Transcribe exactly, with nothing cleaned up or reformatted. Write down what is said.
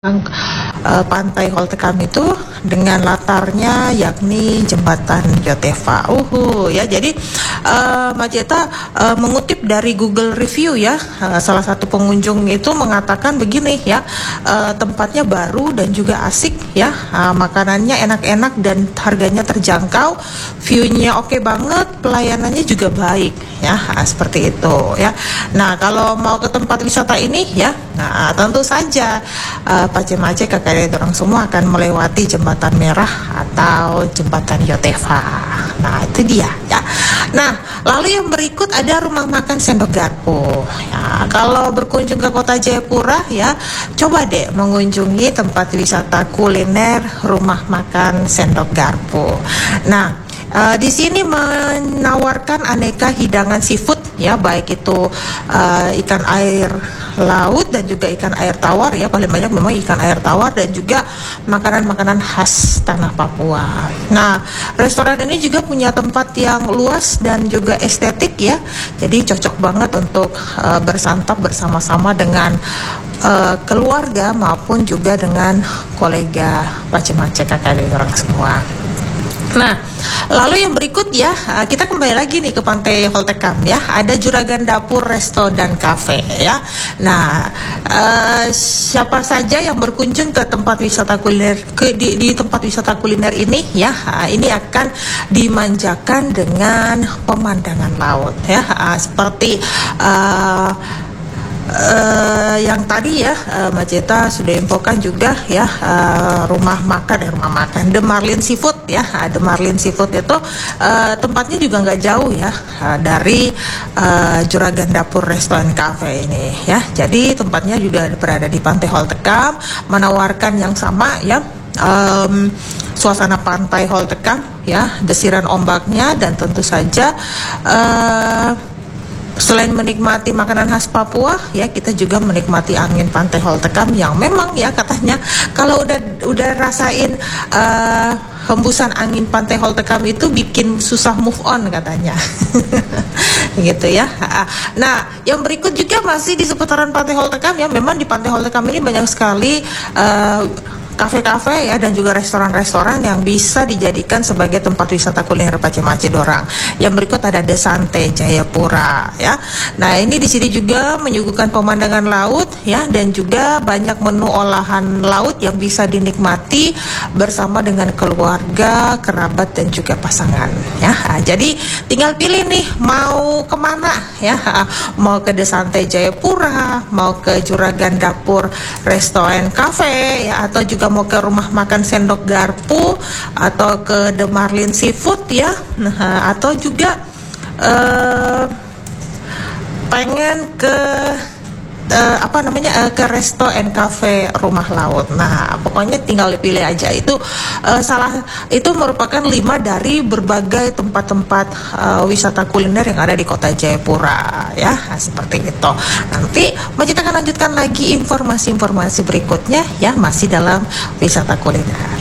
uh, pantai Holtekam itu dengan latarnya yakni jembatan Yotefa. Uhu ya, jadi uh, Majeta uh, mengutip dari Google Review ya, uh, salah satu pengunjung itu mengatakan begini ya, uh, tempatnya baru dan juga asik ya, uh, makanannya enak-enak dan harganya terjangkau, view-nya oke banget, pelayanannya juga baik ya, uh, seperti itu ya. Nah, kalau mau ke tempat wisata ini ya, nah tentu saja uh, Pace-Mace kakak orang semua akan melewati jembatan merah atau jembatan Yotefa. Nah itu dia ya. Nah lalu yang berikut ada rumah makan Sendok Garpu ya. Kalau berkunjung ke kota Jayapura ya, coba deh mengunjungi tempat wisata kuliner rumah makan Sendok Garpu. Nah Uh, di sini menawarkan aneka hidangan seafood ya, baik itu uh, ikan air laut dan juga ikan air tawar ya, paling banyak memang ikan air tawar dan juga makanan-makanan khas tanah Papua. Nah, restoran ini juga punya tempat yang luas dan juga estetik ya, jadi cocok banget untuk uh, bersantap bersama-sama dengan uh, keluarga maupun juga dengan kolega Pace-Mace kakak adik orang semua. Nah, lalu yang berikut ya, kita kembali lagi nih ke Pantai Holtekam ya. Ada Juragan Dapur, Resto dan Cafe ya. Nah, uh, siapa saja yang berkunjung ke tempat wisata kuliner ke di, di tempat wisata kuliner ini ya, uh, ini akan dimanjakan dengan pemandangan laut ya, uh, seperti uh, Uh, yang tadi ya, uh, Majeta sudah infokan juga ya, uh, rumah makan ya, rumah makan The Marlin Seafood ya. uh, The Marlin Seafood itu uh, tempatnya juga nggak jauh ya, uh, dari uh, Juragan Dapur Restoran Cafe ini ya. Jadi tempatnya juga berada di Pantai Holtekam, menawarkan yang sama ya, um, suasana Pantai Holtekam ya, desiran ombaknya, dan tentu saja uh, selain menikmati makanan khas Papua ya, kita juga menikmati angin Pantai Holtekam yang memang ya katanya kalau udah udah rasain uh, hembusan angin Pantai Holtekam itu bikin susah move on katanya. Gitu ya. Nah, yang berikut juga masih di seputaran Pantai Holtekam ya. Memang di Pantai Holtekam ini banyak sekali uh, kafe-kafe ya dan juga restoran-restoran yang bisa dijadikan sebagai tempat wisata kuliner Pace-Mace dorang. Yang berikut ada The Sante Jayapura ya. Nah, ini di sini juga menyuguhkan pemandangan laut ya, dan juga banyak menu olahan laut yang bisa dinikmati bersama dengan keluarga, kerabat dan juga pasangan ya. Nah, jadi tinggal pilih nih mau kemana ya. Mau ke The Sante Jayapura, mau ke Juragan Dapur Restoran Cafe ya, atau juga mau ke rumah makan Sendok Garpu, atau ke The Marlin Seafood ya, nah, atau juga uh, pengen ke uh, apa namanya uh, ke Resto and Cafe Rumah Laut. Nah, pokoknya tinggal dipilih aja. Itu uh, salah itu merupakan lima dari berbagai tempat-tempat uh, wisata kuliner yang ada di kota Jayapura ya. Nah, seperti itu. Nanti Majid akan lanjutkan lagi informasi-informasi berikutnya ya, masih dalam wisata kuliner.